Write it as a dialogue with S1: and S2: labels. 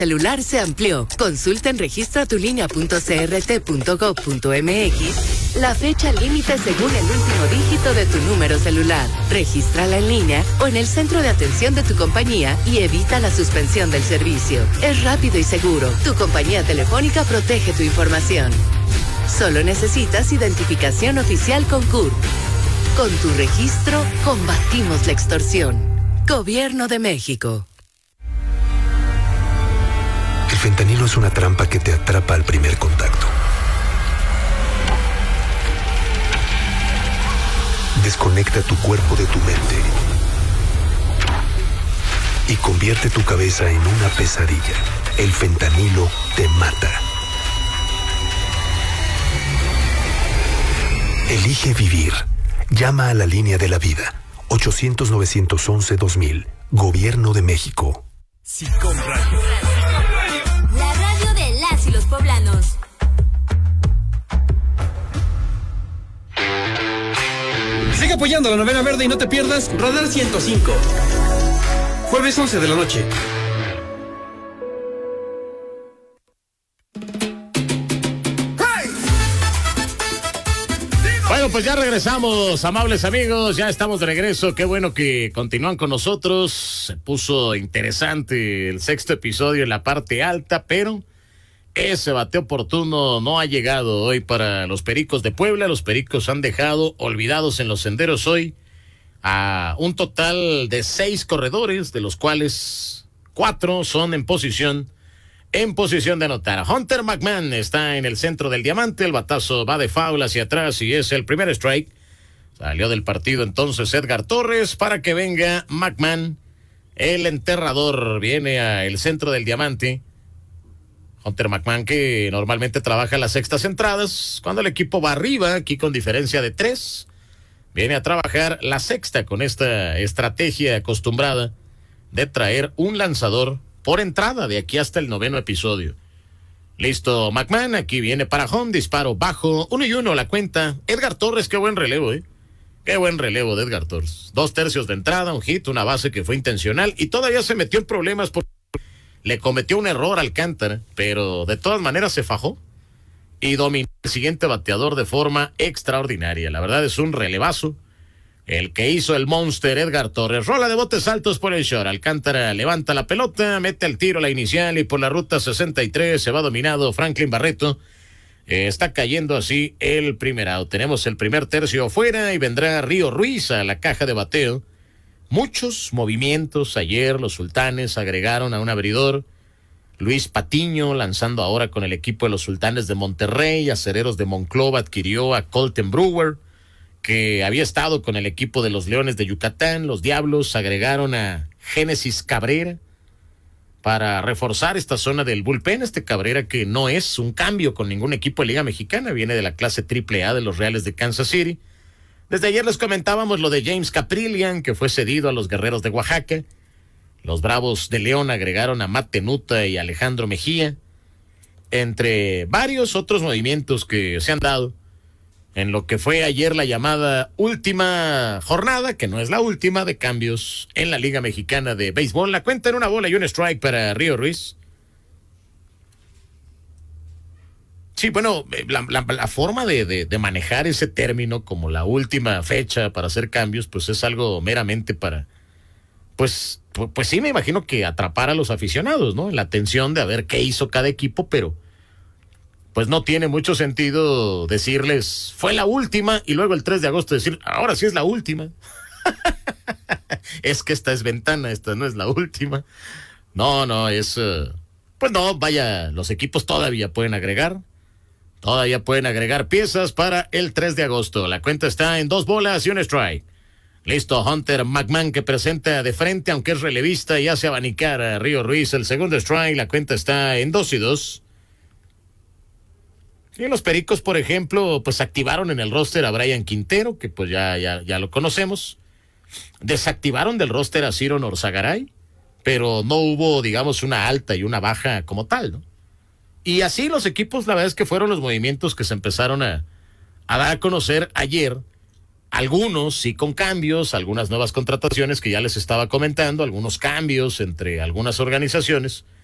S1: celular se amplió. Consulta en registratulinea.crt.gov.mx la fecha límite según el último dígito de tu número celular. Regístrala en línea o en el centro de atención de tu compañía y evita la suspensión del servicio. Es rápido y seguro. Tu compañía telefónica protege tu información. Solo necesitas identificación oficial con CURP. Con tu registro, combatimos la extorsión. Gobierno de México.
S2: El fentanilo es una trampa que te atrapa al primer contacto. Desconecta tu cuerpo de tu mente y convierte tu cabeza en una pesadilla. El fentanilo te mata. Elige vivir. Llama a la línea de la vida. 800-911-2000. Gobierno de México.
S3: Sicom Radio.
S4: La radio de las y los poblanos.
S5: Sigue apoyando la novena verde y no te pierdas Radar 105. Jueves 11 de la noche.
S6: Bueno, pues ya regresamos, amables amigos, ya estamos de regreso. Qué bueno que continúan con nosotros. Se puso interesante el sexto episodio en la parte alta, pero ese bate oportuno no ha llegado hoy para los Pericos de Puebla. Los Pericos han dejado olvidados en los senderos hoy a un total de 6 corredores, de los cuales 4 son en posición de anotar. Hunter McMahon está en el centro del diamante, el batazo va de foul hacia atrás y es el primer strike. Salió del partido entonces Edgar Torres para que venga McMahon, el enterrador, viene al centro del diamante. Hunter McMahon, que normalmente trabaja las sextas entradas, cuando el equipo va arriba, aquí con diferencia de 3, viene a trabajar la sexta con esta estrategia acostumbrada de traer un lanzador por entrada de aquí hasta el 9º episodio. Listo, McMahon, aquí viene para home, disparo bajo, 1-1 la cuenta. Edgar Torres, qué buen relevo, Qué buen relevo de Edgar Torres. 2 tercios de entrada, un hit, una base que fue intencional y todavía se metió en problemas porque le cometió un error a Alcántara, pero de todas maneras se fajó y dominó el siguiente bateador de forma extraordinaria. La verdad es un relevazo el que hizo el monster Edgar Torres. Rola de botes altos por el short. Alcántara levanta la pelota, mete el tiro a la inicial y por la ruta 63 se va dominado Franklin Barreto. Está cayendo así el primer out. Tenemos el primer tercio afuera y vendrá Río Ruiz a la caja de bateo. Muchos movimientos ayer, los Sultanes agregaron a un abridor. Luis Patiño lanzando ahora con el equipo de los Sultanes de Monterrey. Acereros de Monclova adquirió a Colton Brewer, que había estado con el equipo de los Leones de Yucatán. Los Diablos agregaron a Génesis Cabrera para reforzar esta zona del bullpen. Este Cabrera que no es un cambio con ningún equipo de Liga Mexicana, viene de la clase AAA de los Reales de Kansas City. Desde ayer les comentábamos lo de James Caprillian, que fue cedido a los Guerreros de Oaxaca. Los Bravos de León agregaron a Matt Tenuta y Alejandro Mejía, entre varios otros movimientos que se han dado en lo que fue ayer la llamada última jornada, que no es la última, de cambios en la Liga Mexicana de Béisbol. La cuenta en 1 bola y 1 strike para Río Ruiz. Sí, bueno, la forma de manejar ese término como la última fecha para hacer cambios, pues es algo meramente para, pues sí, me imagino que atrapar a los aficionados, ¿no? La atención de a ver qué hizo cada equipo, pero pues no tiene mucho sentido decirles, fue la última, y luego el 3 de agosto decir, ahora sí es la última. Es que esta es ventana, esta no es la última. No, es, pues no, vaya, los equipos todavía pueden agregar piezas para el 3 de agosto. La cuenta está en 2 bolas y 1 strike. Listo, Hunter McMahon, que presenta de frente, aunque es relevista, y hace abanicar a Río Ruiz el segundo strike. La cuenta está en 2-2. Y los Pericos, por ejemplo, pues activaron en el roster a Brian Quintero, que pues ya lo conocemos. Desactivaron del roster a Ciro Norzagaray, pero no hubo, digamos, una alta y una baja como tal, ¿no? Y así los equipos, la verdad es que fueron los movimientos que se empezaron a dar a conocer ayer. Algunos sí con cambios, algunas nuevas contrataciones que ya les estaba comentando, algunos cambios entre algunas organizaciones.